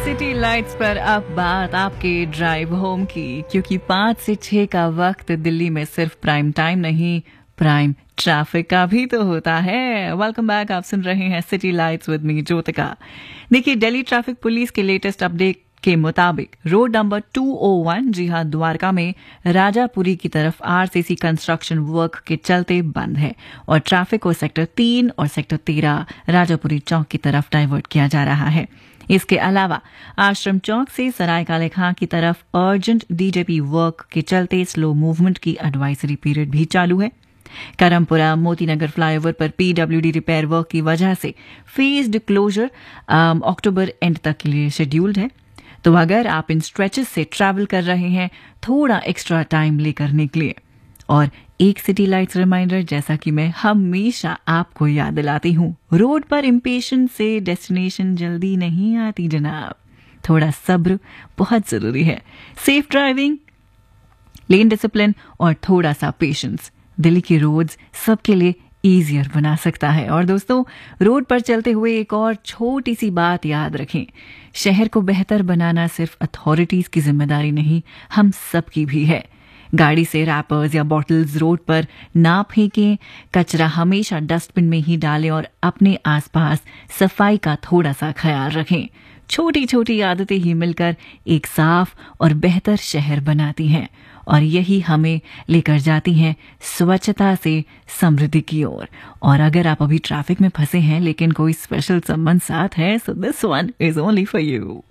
City lights पर अब बात आपके ड्राइव होम की, क्योंकि 5 से 6 का वक्त दिल्ली में सिर्फ प्राइम टाइम नहीं, प्राइम ट्रैफिक का भी तो होता है। वेलकम बैक, आप सुन रहे हैं city lights with me Jyotika. देखिए, दिल्ली ट्रैफिक पुलिस के लेटेस्ट अपडेट के मुताबिक रोड नंबर 201, जी हां, द्वारका में राजापुरी की तरफ आरसीसी कंस्ट्रक्शन वर्क के चलते बंद है और ट्रैफिक को सेक्टर 3 और सेक्टर 13 राजापुरी चौक की तरफ डाइवर्ट किया जा रहा है। इसके अलावा आश्रम चौक से सराय काले खां की तरफ अर्जेंट डीजेपी वर्क के चलते स्लो मूवमेंट की एडवाइजरी पीरियड भी चालू है। करमपुरा मोतीनगर फ्लाईओवर पर पीडब्ल्यूडी रिपेयर वर्क की वजह से फेज्ड क्लोजर अक्टूबर एंड तक के लिए शेड्यूल्ड है। तो अगर आप इन स्ट्रेचेस से ट्रैवल कर रहे हैं, थोड़ा एक्स्ट्रा टाइम लेकर निकलिए। और एक सिटी लाइट्स रिमाइंडर, जैसा कि मैं हमेशा आपको याद दिलाती हूं, रोड पर इम्पेशेंस से डेस्टिनेशन जल्दी नहीं आती जनाब। थोड़ा सब्र बहुत जरूरी है। सेफ ड्राइविंग, लेन डिसिप्लिन और थोड़ा सा पेशेंस दिल्ली की रोड्स सबके लिए ईजियर बना सकता है। और दोस्तों, रोड पर चलते हुए एक और छोटी सी बात याद रखें, शहर को बेहतर बनाना सिर्फ अथॉरिटीज की जिम्मेदारी नहीं, हम सबकी भी है। गाड़ी से रैपर्स या बॉटल्स रोड पर ना फेंकें, कचरा हमेशा डस्टबिन में ही डालें और अपने आसपास सफाई का थोड़ा सा ख्याल रखें। छोटी छोटी आदतें ही मिलकर एक साफ और बेहतर शहर बनाती हैं और यही हमें लेकर जाती हैं स्वच्छता से समृद्धि की ओर। और अगर आप अभी ट्रैफिक में फंसे हैं लेकिन कोई स्पेशल संबंध साथ है, so this one is only for you.